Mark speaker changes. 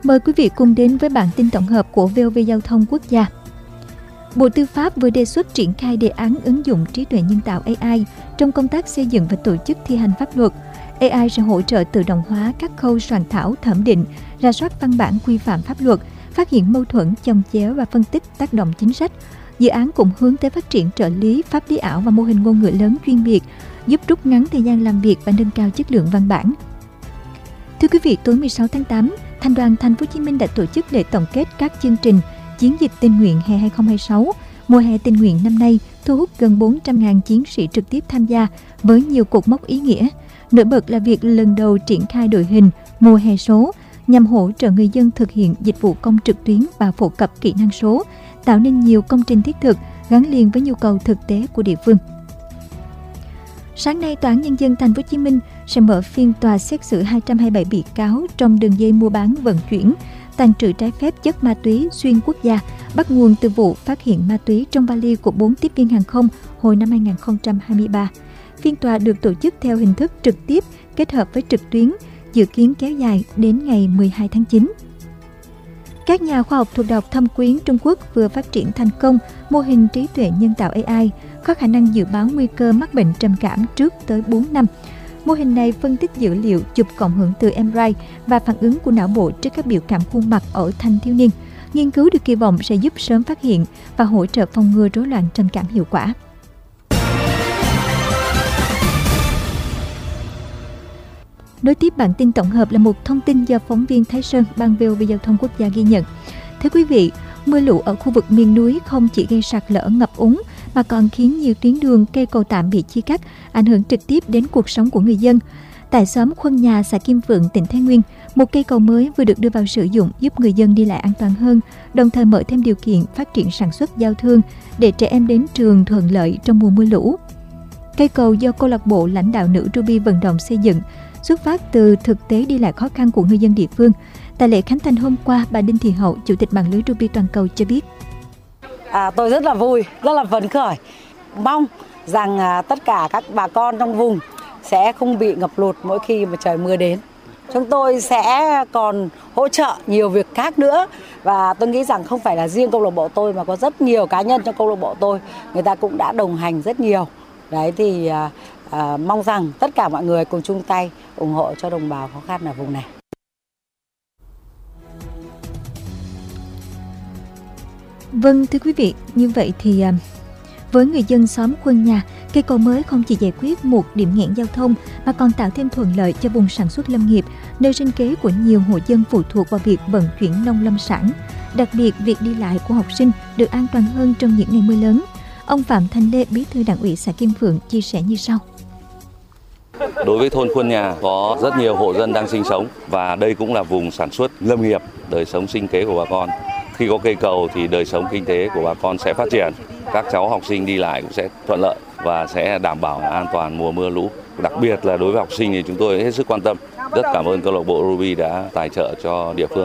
Speaker 1: Mời quý vị cùng đến với bản tin tổng hợp của VOV Giao thông Quốc gia. Bộ Tư pháp vừa đề xuất triển khai đề án ứng dụng trí tuệ nhân tạo AI trong công tác xây dựng và tổ chức thi hành pháp luật. AI sẽ hỗ trợ tự động hóa các khâu soạn thảo, thẩm định, rà soát văn bản quy phạm pháp luật, phát hiện mâu thuẫn, chồng chéo và phân tích tác động chính sách. Dự án cũng hướng tới phát triển trợ lý, pháp lý ảo và mô hình ngôn ngữ lớn chuyên biệt, giúp rút ngắn thời gian làm việc và nâng cao chất lượng văn bản. Thưa quý vị, tối 16 tháng 8, Thành đoàn Thành phố Hồ Chí Minh đã tổ chức lễ tổng kết các chương trình Chiến dịch tình nguyện hè 2026. Mùa hè tình nguyện năm nay thu hút gần 400.000 chiến sĩ trực tiếp tham gia với nhiều cột mốc ý nghĩa. Nổi bật là việc lần đầu triển khai đội hình mùa hè số nhằm hỗ trợ người dân thực hiện dịch vụ công trực tuyến và phổ cập kỹ năng số, tạo nên nhiều công trình thiết thực gắn liền với nhu cầu thực tế của địa phương. Sáng nay, Tòa án Nhân dân Thành phố Hồ Chí Minh sẽ mở phiên tòa xét xử 227 bị cáo trong đường dây mua bán, vận chuyển, tàng trữ trái phép chất ma túy xuyên quốc gia, bắt nguồn từ vụ phát hiện ma túy trong vali của 4 tiếp viên hàng không hồi năm 2023. Phiên tòa được tổ chức theo hình thức trực tiếp kết hợp với trực tuyến, dự kiến kéo dài đến ngày 12 tháng 9. Các nhà khoa học thuộc Đại học Thâm Quyến Trung Quốc vừa phát triển thành công mô hình trí tuệ nhân tạo AI, có khả năng dự báo nguy cơ mắc bệnh trầm cảm trước tới 4 năm. Mô hình này phân tích dữ liệu chụp cộng hưởng từ MRI và phản ứng của não bộ trước các biểu cảm khuôn mặt ở thanh thiếu niên. Nghiên cứu được kỳ vọng sẽ giúp sớm phát hiện và hỗ trợ phòng ngừa rối loạn trầm cảm hiệu quả. Nối tiếp bản tin tổng hợp là một thông tin do phóng viên Thái Sơn, ban VOV Giao thông Quốc gia ghi nhận. Thưa quý vị, mưa lũ ở khu vực miền núi không chỉ gây sạt lở, ngập úng mà còn khiến nhiều tuyến đường, cây cầu tạm bị chia cắt, ảnh hưởng trực tiếp đến cuộc sống của người dân. Tại xóm Khuân Nhà, xã Kim Phượng, tỉnh Thái Nguyên, một cây cầu mới vừa được đưa vào sử dụng giúp người dân đi lại an toàn hơn, đồng thời mở thêm điều kiện phát triển sản xuất, giao thương để trẻ em đến trường thuận lợi trong mùa mưa lũ. Cây cầu do câu lạc bộ lãnh đạo nữ Ruby vận động xây dựng, xuất phát từ thực tế đi lại khó khăn của người dân địa phương. Tại lễ khánh thành hôm qua, bà Đinh Thị Hậu, Chủ tịch mạng lưới Ruby toàn cầu cho biết.
Speaker 2: Tôi rất là vui, rất là phấn khởi. Mong rằng tất cả các bà con trong vùng sẽ không bị ngập lụt mỗi khi mà trời mưa đến. Chúng tôi sẽ còn hỗ trợ nhiều việc khác nữa và tôi nghĩ rằng không phải là riêng câu lạc bộ tôi mà có rất nhiều cá nhân trong câu lạc bộ tôi, người ta cũng đã đồng hành rất nhiều. Đấy thì mong rằng tất cả mọi người cùng chung tay ủng hộ cho đồng bào khó khăn ở vùng này.
Speaker 1: Vâng, thưa quý vị, như vậy thì với người dân xóm Khuân Nhà, cây cầu mới không chỉ giải quyết một điểm nghẽn giao thông mà còn tạo thêm thuận lợi cho vùng sản xuất lâm nghiệp, nơi sinh kế của nhiều hộ dân phụ thuộc vào việc vận chuyển nông lâm sản. Đặc biệt, việc đi lại của học sinh được an toàn hơn trong những ngày mưa lớn. Ông Phạm Thanh Lê, Bí thư Đảng ủy xã Kim Phượng chia sẻ như sau.
Speaker 3: Đối với thôn Khuân Nhà có rất nhiều hộ dân đang sinh sống và đây cũng là vùng sản xuất lâm nghiệp, đời sống sinh kế của bà con. Khi có cây cầu thì đời sống kinh tế của bà con sẽ phát triển, các cháu học sinh đi lại cũng sẽ thuận lợi và sẽ đảm bảo an toàn mùa mưa lũ. Đặc biệt là đối với học sinh thì chúng tôi hết sức quan tâm. Rất cảm ơn câu lạc bộ Ruby đã tài trợ cho địa phương.